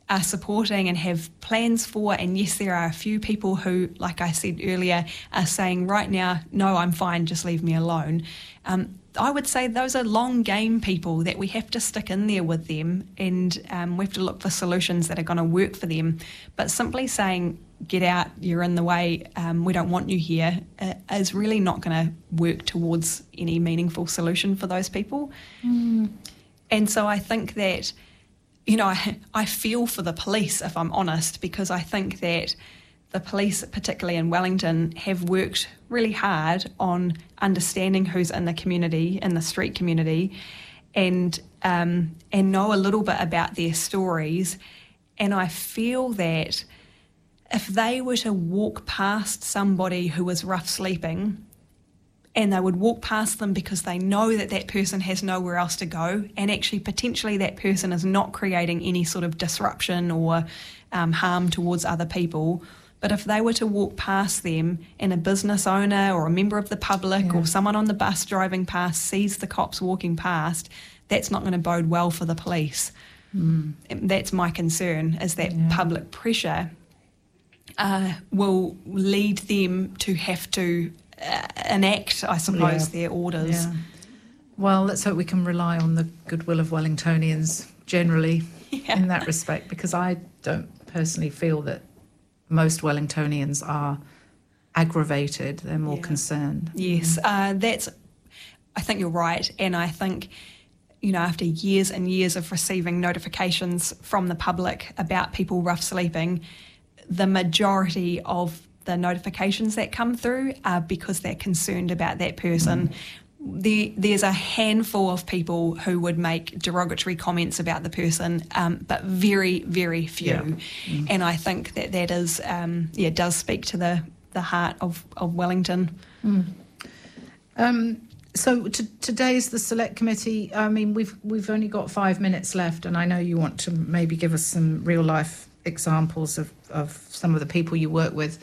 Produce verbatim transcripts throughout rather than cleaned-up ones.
are supporting and have plans for, and yes, there are a few people who, like I said earlier, are saying right now, no, I'm fine, just leave me alone. Um, I would say those are long game people that we have to stick in there with them, and um, we have to look for solutions that are going to work for them. But simply saying, get out, you're in the way, um, we don't want you here, uh, is really not going to work towards any meaningful solution for those people. Mm. And so I think that, you know, I, I feel for the police, if I'm honest, because I think that the police, particularly in Wellington, have worked really hard on understanding who's in the community, in the street community, and um, and know a little bit about their stories. And I feel that if they were to walk past somebody who was rough sleeping, and they would walk past them because they know that that person has nowhere else to go, and actually potentially that person is not creating any sort of disruption or um, harm towards other people. But if they were to walk past them and a business owner or a member of the public yeah. or someone on the bus driving past sees the cops walking past, that's not going to bode well for the police. Mm. That's my concern, is that yeah. public pressure uh, will lead them to have to uh, enact, I suppose, yeah. their orders. Yeah. Well, let's hope we can rely on the goodwill of Wellingtonians generally yeah. in that respect, because I don't personally feel that most Wellingtonians are aggravated. They're more yeah. concerned. Yes, uh, that's, I think you're right. And I think, you know, after years and years of receiving notifications from the public about people rough sleeping, the majority of the notifications that come through are because they're concerned about that person. Mm. The, there's a handful of people who would make derogatory comments about the person, um, but very, very few. Yeah. Mm. And I think that that is, um, yeah, does speak to the, the heart of, of Wellington. Mm. Um, so t- today's the Select Committee. I mean, we've we've only got five minutes left, and I know you want to maybe give us some real life examples of, of some of the people you work with.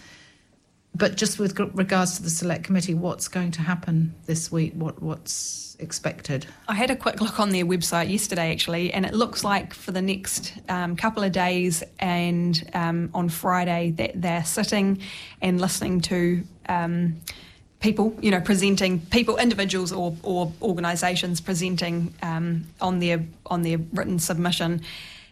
But just with regards to the Select Committee, what's going to happen this week? What What's expected? I had a quick look on their website yesterday, actually, and it looks like for the next um, couple of days and um, on Friday that they're sitting and listening to um, people, you know, presenting, people, individuals or, or organisations presenting um, on their on their written submission.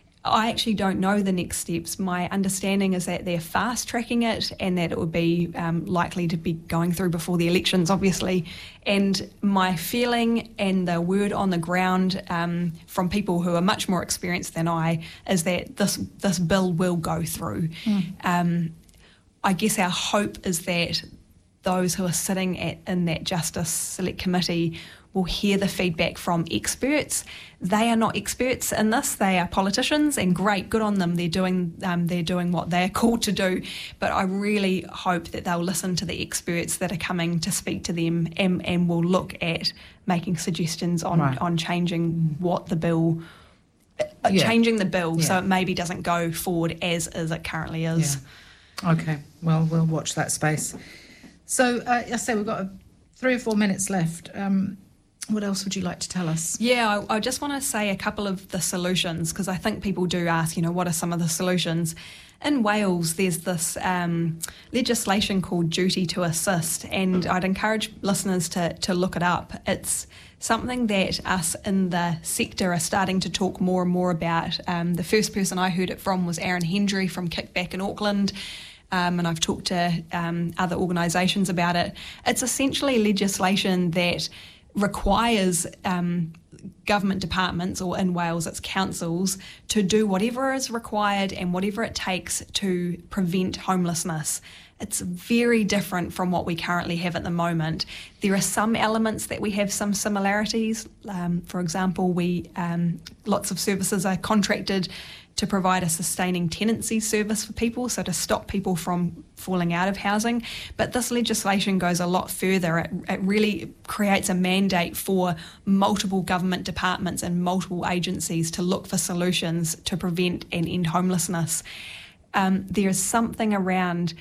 I actually don't know the next steps. My understanding is that they're fast-tracking it and that it would be um, likely to be going through before the elections, obviously. And my feeling and the word on the ground um, from people who are much more experienced than I is that this this bill will go through. Mm. Um, I guess our hope is that those who are sitting at, in that Justice Select Committee will hear the feedback from experts. They are not experts in this. They are politicians, and great, good on them. They're doing um, they're doing what they're called to do. But I really hope that they'll listen to the experts that are coming to speak to them, and, and will look at making suggestions on, right. on changing what the bill, uh, yeah. changing the bill yeah. so it maybe doesn't go forward as, as it currently is. Yeah. Okay, well, we'll watch that space. So, uh, I say we've got a, three or four minutes left. Um, What else would you like to tell us? Yeah, I, I just want to say a couple of the solutions, because I think people do ask, you know, what are some of the solutions? In Wales, there's this um, legislation called Duty to Assist, and I'd encourage listeners to, to look it up. It's something that us in the sector are starting to talk more and more about. Um, the first person I heard it from was Aaron Hendry from Kickback in Auckland. Um, and I've talked to um, other organisations about it. It's essentially legislation that requires um, government departments, or in Wales it's councils, to do whatever is required and whatever it takes to prevent homelessness. It's very different from what we currently have at the moment. There are some elements that we have some similarities. Um, for example, we um, lots of services are contracted to provide a sustaining tenancy service for people, so to stop people from falling out of housing. But this legislation goes a lot further. It, it really creates a mandate for multiple government departments and multiple agencies to look for solutions to prevent and end homelessness. Um, there is something around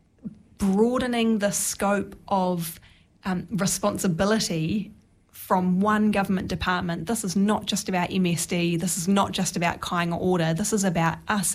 broadening the scope of um, responsibility from one government department. This is not just about M S D, this is not just about Kāinga Ora, this is about us